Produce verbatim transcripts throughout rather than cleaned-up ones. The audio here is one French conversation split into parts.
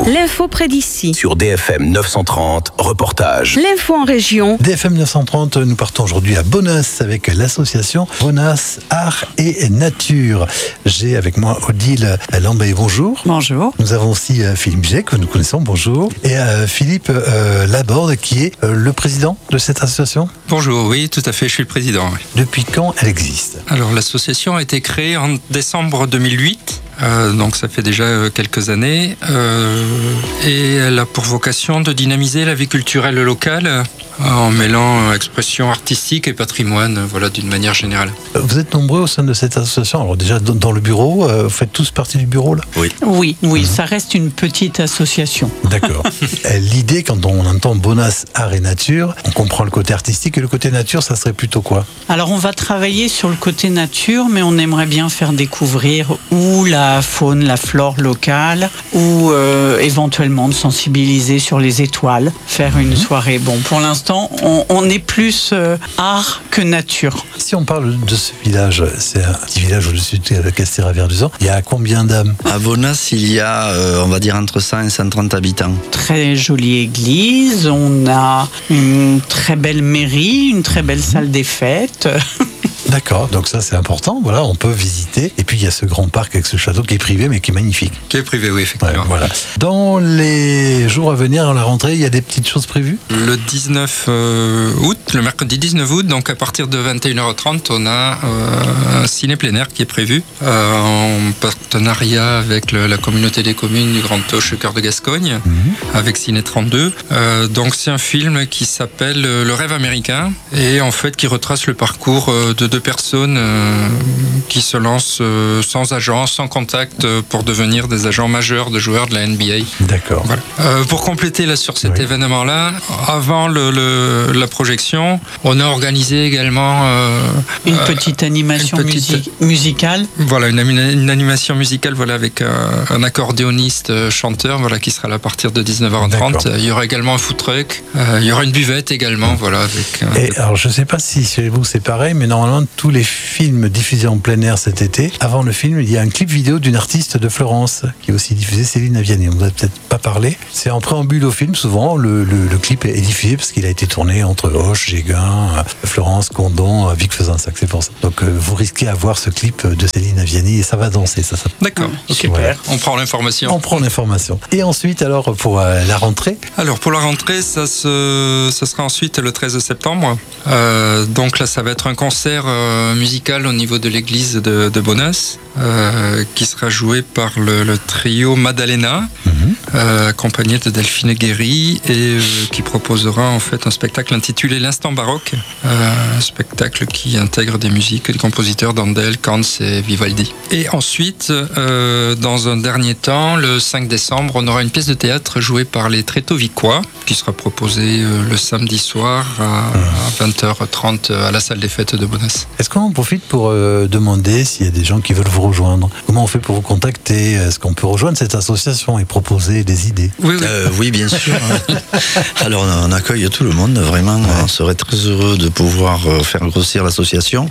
L'info près d'ici. Sur D F M neuf cent trente, reportage. L'info en région. D F M neuf cent trente, nous partons aujourd'hui à Bonas avec l'association Bonas Art et Nature. J'ai avec moi Odile Lambay, bonjour. Bonjour. Nous avons aussi euh, Philippe Jay, que nous connaissons, bonjour. Et euh, Philippe euh, Laborde, qui est euh, le président de cette association. Bonjour, oui, tout à fait, je suis le président. Oui. Depuis quand elle existe? Alors, l'association a été créée en décembre deux mille huit. Euh, donc ça fait déjà euh, quelques années euh, et elle a pour vocation de dynamiser la vie culturelle locale euh, en mêlant euh, expression artistique et patrimoine, euh, voilà, d'une manière générale. Vous êtes nombreux au sein de cette association. Alors déjà dans, dans le bureau, euh, vous faites tous partie du bureau là? Oui. Oui, oui, mmh. Ça reste une petite association. D'accord. L'idée, quand on entend Bonas Art et Nature, on comprend le côté artistique, et le côté nature, ça serait plutôt quoi? Alors on va travailler sur le côté nature, mais on aimerait bien faire découvrir où la faune, la flore locale, ou euh, éventuellement de sensibiliser sur les étoiles, faire une soirée. Bon, pour l'instant, on, on est plus euh, art que nature. Si on parle de ce village, c'est un petit village au-dessus de Castéra-Verduzan, il y a combien d'âmes? À Bonas, il y a, euh, on va dire, entre cent et cent trente habitants. Très jolie église, on a une très belle mairie, une très belle salle des fêtes. D'accord, donc ça c'est important, voilà, on peut visiter. Et puis il y a ce grand parc avec ce château qui est privé mais qui est magnifique. Qui est privé, oui, effectivement. Ouais, voilà. Dans les jours à venir, à la rentrée, il y a des petites choses prévues? Le dix-neuf août, le mercredi dix-neuf août, donc à partir de vingt et une heures trente, on a euh, un ciné plein air qui est prévu euh, en partenariat avec le, la communauté des communes du Grand Auch, Cœur de Gascogne, mm-hmm. avec Ciné trente-deux. Euh, donc c'est un film qui s'appelle Le rêve américain et en fait qui retrace le parcours de deux personnes euh, qui se lancent euh, sans agent, sans contact euh, pour devenir des agents majeurs de joueurs de la N B A. D'accord. Voilà. Euh, pour compléter là, sur cet oui. événement-là, avant le, le, la projection, on a organisé également euh, une petite animation une petite, musique, musicale. Voilà, une, une animation musicale voilà, avec euh, un accordéoniste euh, chanteur voilà, qui sera là à partir de dix-neuf heures trente. Il y aura également un food truck, euh, il y aura une buvette également. Voilà, avec, euh, Et de... alors je ne sais pas si chez vous c'est pareil, mais normalement tous les films diffusés en plein air cet été, avant le film, il y a un clip vidéo d'une artiste de Florence qui est aussi diffusée, Céline Aviani. On ne vous a peut-être pas parlé. C'est en préambule au film, souvent, le, le, le clip est diffusé parce qu'il a été tourné entre Auch, Géguin, Florence, Condon, Vic Fezensac, c'est pour ça. Donc vous risquez à voir ce clip de Céline Aviani et ça va danser. Ça, ça... D'accord, okay. Super. Voilà. On prend l'information. On prend l'information. Et ensuite, alors, pour euh, la rentrée? Alors, pour la rentrée, ça, se, ça sera ensuite le treize septembre. Euh, donc là, ça va être un concert euh, musical au niveau de l'église de, de Bonas, euh, qui sera joué par le, le trio Madalena, mm-hmm. euh, accompagné de Delphine Guéry, et euh, qui proposera en fait un spectacle intitulé L'Instant Baroque, euh, un spectacle qui intègre des musiques des compositeurs d'Handel, Kantz et Vivaldi. Et ensuite, euh, dans un dernier temps, le cinq décembre, on aura une pièce de théâtre jouée par les Trétovicois, qui sera proposée euh, le samedi soir à, à vingt heures trente à la salle des fêtes de Bonas. Est-ce qu'on en profite pour euh, demander s'il y a des gens qui veulent vous rejoindre? Comment on fait pour vous contacter? Est-ce qu'on peut rejoindre cette association et proposer des idées? Oui, oui. Euh, oui bien sûr. Alors, on accueille tout le monde, vraiment. Ouais. On serait très heureux de pouvoir faire grossir l'association.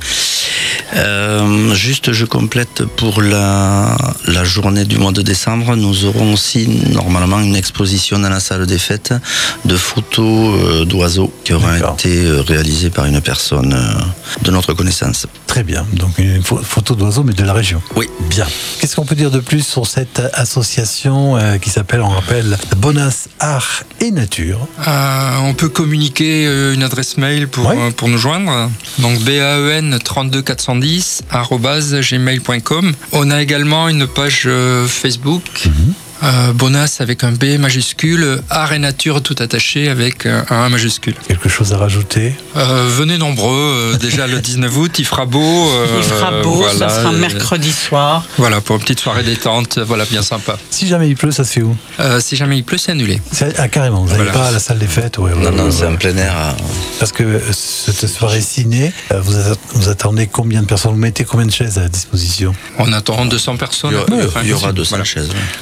Euh, juste, je complète pour la, la journée du mois de décembre, nous aurons aussi normalement une exposition dans la salle des fêtes de photos euh, d'oiseaux qui aura D'accord. été réalisée par une personne euh, de notre connaissance. Très bien, donc une photo d'oiseaux mais de la région. Oui. Bien. Qu'est-ce qu'on peut dire de plus sur cette association euh, qui s'appelle, on rappelle, Bonas Art et Nature? euh, On peut communiquer euh, une adresse mail pour, oui. euh, pour nous joindre. Donc B A E N trente-deux quatre cent dix arobase gmail point com. On a également une page euh, Facebook. Mm-hmm. Euh, Bonas avec un B majuscule, Art et Nature tout attaché avec un A majuscule. Quelque chose à rajouter? euh, Venez nombreux, euh, déjà le dix-neuf août, il fera beau. Euh, il fera beau, voilà, ça sera mercredi soir. Voilà, pour une petite soirée détente, voilà, bien sympa. Si jamais il pleut, ça se fait où? euh, Si jamais il pleut, c'est annulé. C'est, ah, carrément, vous n'allez voilà. pas à la salle des fêtes? Ouais, non, ouais, non, ouais, c'est ouais. en plein air. Hein. Parce que cette soirée ciné, vous, att- vous attendez combien de personnes? Vous mettez combien de chaises à disposition? On attend deux cents personnes. Il y aura, il y aura deux cents voilà. chaises. Ouais. Euh,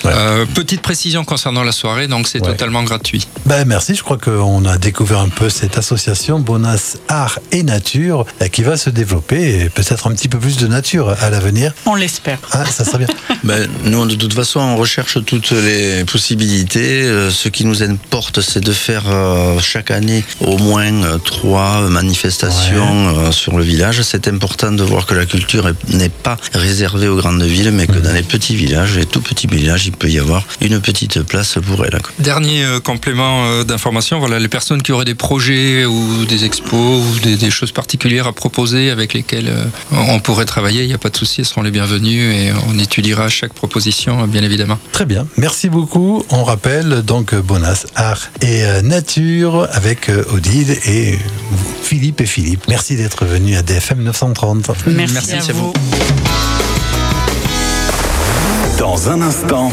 petite précision concernant la soirée, donc c'est Ouais. totalement gratuit. Ben merci, je crois qu'on a découvert un peu cette association Bonas Art et Nature euh, qui va se développer et peut-être un petit peu plus de nature à l'avenir. On l'espère. Ah, ça serait bien. Ben, nous, de toute façon, on recherche toutes les possibilités. Euh, ce qui nous importe, c'est de faire euh, chaque année au moins euh, trois manifestations euh, sur le village. C'est important de voir que la culture est- n'est pas réservée aux grandes villes, mais que dans les petits villages, les tout petits villages, il peut y avoir une petite place pour elle. quoi. Dernier euh, complément euh, d'information, voilà, les personnes qui auraient des projets ou des expos ou des, des choses particulières à proposer avec lesquelles euh, on pourrait travailler, il n'y a pas de souci, elles seront les bienvenues et on étudiera chaque proposition, euh, bien évidemment. Très bien, merci beaucoup. On rappelle donc Bonas Art et euh, Nature avec euh, Odile et euh, Philippe et Philippe. Merci d'être venus à D F M neuf cent trente. Merci, Merci à à vous. vous. Dans un instant,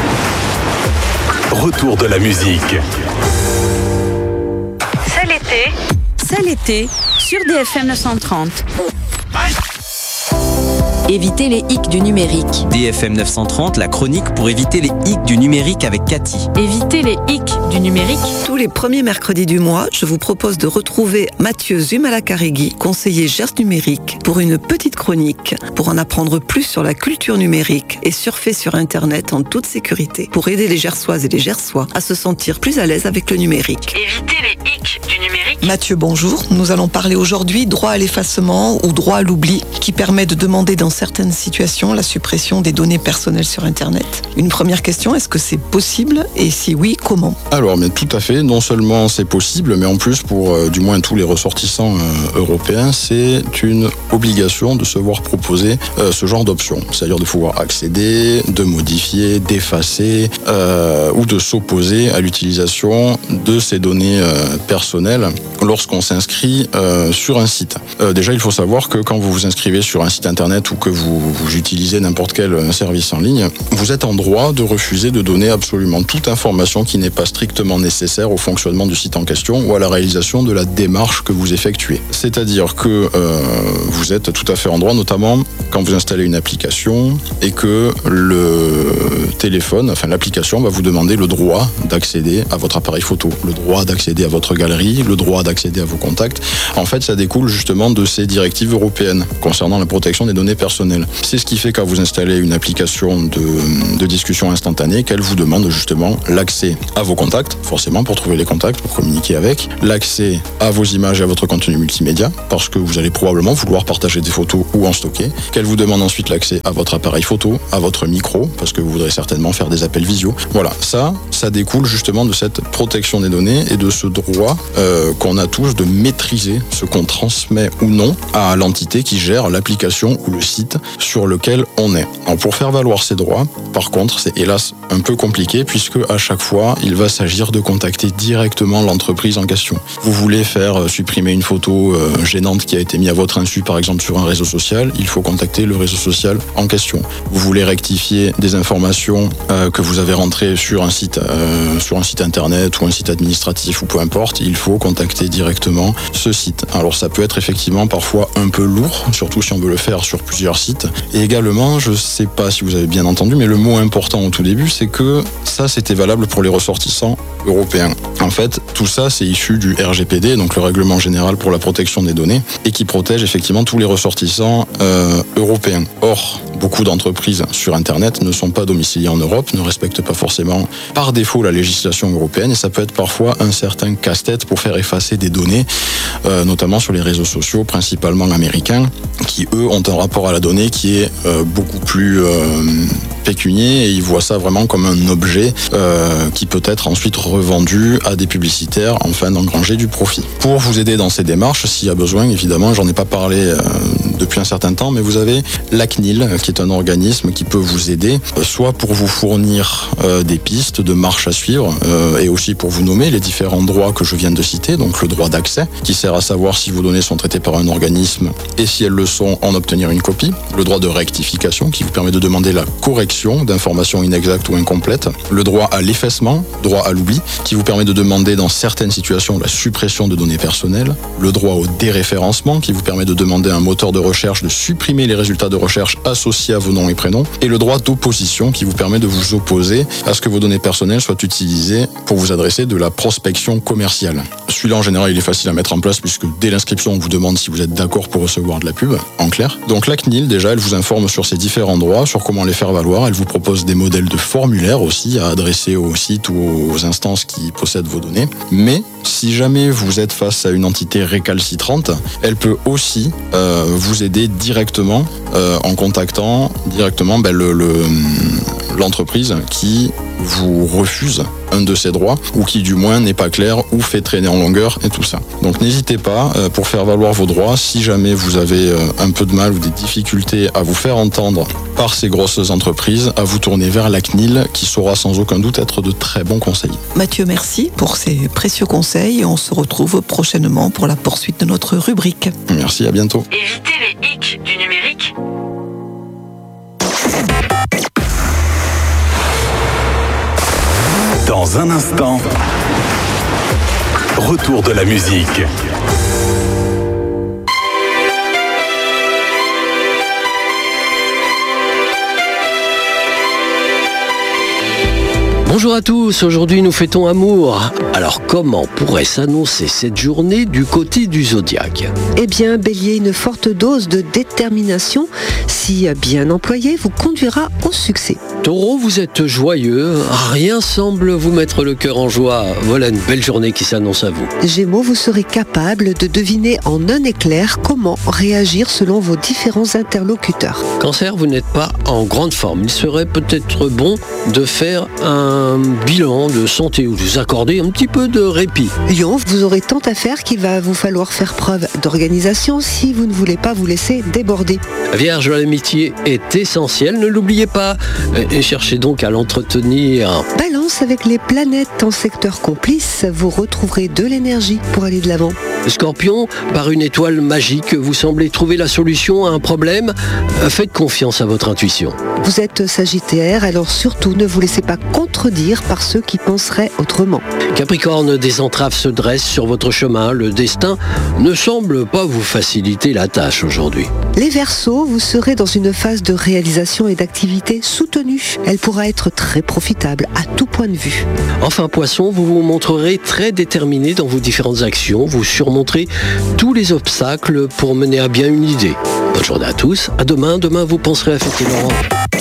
retour de la musique. C'est l'été. C'est l'été sur D F M neuf cent trente. Éviter les hicks du numérique. D F M neuf cent trente, la chronique pour éviter les hicks du numérique avec Cathy. Éviter les hicks du numérique. Tous les premiers mercredis du mois, je vous propose de retrouver Mathieu Zumalakarregui, conseiller Gers numérique, pour une petite chronique, pour en apprendre plus sur la culture numérique et surfer sur Internet en toute sécurité, pour aider les Gersoises et les Gersois à se sentir plus à l'aise avec le numérique. Éviter les hicks du numérique. Mathieu, bonjour. Nous allons parler aujourd'hui droit à l'effacement ou droit à l'oubli, qui permet de demander dans certaines situations la suppression des données personnelles sur Internet. Une première question, est-ce que c'est possible? Et si oui, comment? Alors, mais tout à fait. Non seulement c'est possible, mais en plus pour euh, du moins tous les ressortissants euh, européens, c'est une obligation de se voir proposer euh, ce genre d'option. C'est-à-dire de pouvoir accéder, de modifier, d'effacer euh, ou de s'opposer à l'utilisation de ces données euh, personnelles lorsqu'on s'inscrit euh, sur un site. Euh, déjà, il faut savoir que quand vous vous inscrivez sur un site internet ou que vous, vous utilisez n'importe quel euh, service en ligne, vous êtes en droit de refuser de donner absolument toute information qui n'est pas strictement nécessaire au fonctionnement du site en question ou à la réalisation de la démarche que vous effectuez. C'est-à-dire que euh, vous êtes tout à fait en droit, notamment quand vous installez une application et que le téléphone, enfin l'application va vous demander le droit d'accéder à votre appareil photo, le droit d'accéder à votre galerie, le droit d'accéder à vos contacts. En fait, ça découle justement de ces directives européennes concernant la protection des données personnelles. C'est ce qui fait quand vous installez une application de, de discussion instantanée qu'elle vous demande justement l'accès à vos contacts, forcément pour trouver les contacts, pour communiquer avec, l'accès à vos images et à votre contenu multimédia, parce que vous allez probablement vouloir partager des photos ou en stocker, qu'elle vous demande ensuite l'accès à votre appareil photo, à votre micro, parce que vous voudrez certainement faire des appels visio. Voilà, ça, ça découle justement de cette protection des données et de ce droit euh, qu'on a tous de maîtriser ce qu'on transmet ou non à l'entité qui gère l'application ou le site sur lequel on est. Alors pour faire valoir ces droits, par contre, c'est hélas un peu compliqué puisque à chaque fois, il va s'agir de contacter directement l'entreprise en question. Vous voulez faire supprimer une photo euh, gênante qui a été mise à votre insu, par exemple sur un réseau social, il faut contacter le réseau social en question. Vous voulez rectifier des informations euh, que vous avez rentrées sur un site, euh, sur un site internet ou un site administratif ou peu importe, il faut contacter directement ce site. Alors ça peut être effectivement parfois un peu lourd, surtout si on veut le faire sur plusieurs sites. Et également, je sais pas si vous avez bien entendu, mais le mot important au tout début, c'est que ça c'était valable pour les ressortissants européens. En fait, tout ça c'est issu du R G P D, donc le Règlement Général pour la Protection des Données, et qui protège effectivement tous les ressortissants euh, européens. Or, beaucoup d'entreprises sur Internet ne sont pas domiciliées en Europe, ne respectent pas forcément par défaut la législation européenne, et ça peut être parfois un certain casse-tête pour faire effacer des données, euh, notamment sur les réseaux sociaux, principalement américains, qui eux ont un rapport à la donnée qui est euh, beaucoup plus euh, pécunier, et ils voient ça vraiment comme un objet euh, qui peut être ensuite revendu à des publicitaires afin d'engranger du profit. Pour vous aider dans ces démarches, s'il y a besoin, évidemment, j'en ai pas parlé euh, depuis un certain temps, mais vous avez l'A C N I L, qui est un organisme qui peut vous aider, euh, soit pour vous fournir euh, des pistes de marche à suivre, euh, et aussi pour vous nommer les différents droits que je viens de citer, donc le droit d'accès, qui sert à savoir si vos données sont traitées par un organisme, et si elles le sont, en obtenir une copie, le droit de rectification, qui vous permet de demander la correction correction d'informations inexactes ou incomplètes, le droit à l'effacement, droit à l'oubli, qui vous permet de demander dans certaines situations la suppression de données personnelles, le droit au déréférencement, qui vous permet de demander à un moteur de recherche de supprimer les résultats de recherche associés à vos noms et prénoms, et le droit d'opposition, qui vous permet de vous opposer à ce que vos données personnelles soient utilisées pour vous adresser de la prospection commerciale. Celui-là, en général, il est facile à mettre en place puisque dès l'inscription, on vous demande si vous êtes d'accord pour recevoir de la pub, en clair. Donc la C N I L, déjà, elle vous informe sur ces différents droits, sur comment les faire valoir. Elle vous propose des modèles de formulaires aussi à adresser aux sites ou aux instances qui possèdent vos données. Mais si jamais vous êtes face à une entité récalcitrante, elle peut aussi euh, vous aider directement euh, en contactant directement ben, le, le, l'entreprise qui vous refuse un de ces droits ou qui du moins n'est pas clair ou fait traîner en longueur et tout ça. Donc n'hésitez pas euh, pour faire valoir vos droits, si jamais vous avez euh, un peu de mal ou des difficultés à vous faire entendre par ces grosses entreprises, à vous tourner vers la C N I L qui saura sans aucun doute être de très bons conseils. Mathieu, merci pour ces précieux conseils et on se retrouve prochainement pour la poursuite de notre rubrique. Merci, à bientôt. Évitez les hicks du numérique. Dans un instant, retour de la musique. Bonjour à tous, aujourd'hui nous fêtons amour. Alors comment pourrait s'annoncer cette journée du côté du zodiaque ? Eh bien, Bélier, une forte dose de détermination, si bien employée, vous conduira au succès. Taureau, vous êtes joyeux, rien semble vous mettre le cœur en joie. Voilà une belle journée qui s'annonce à vous. Gémeaux, vous serez capable de deviner en un éclair comment réagir selon vos différents interlocuteurs. Cancer, vous n'êtes pas en grande forme. Il serait peut-être bon de faire un bilan de santé ou de vous accorder un petit peu de répit. Lion, vous aurez tant à faire qu'il va vous falloir faire preuve d'organisation si vous ne voulez pas vous laisser déborder. Vierge, l'amitié est essentielle, ne l'oubliez pas et cherchez donc à l'entretenir. Balance, avec les planètes en secteur complice, vous retrouverez de l'énergie pour aller de l'avant. Scorpion, par une étoile magique, vous semblez trouver la solution à un problème. Faites confiance à votre intuition. Vous êtes Sagittaire, alors surtout ne vous laissez pas contredire par ceux qui penseraient autrement. Capricorne, des entraves se dressent sur votre chemin. Le destin ne semble pas vous faciliter la tâche aujourd'hui. Les Verseaux, vous serez dans une phase de réalisation et d'activité soutenue. Elle pourra être très profitable à tout point de vue. Enfin, Poisson, vous vous montrerez très déterminé dans vos différentes actions. Vous surmonterez tous les obstacles pour mener à bien une idée. Bonne journée à tous. À demain. Demain, vous penserez à fêter Laurent.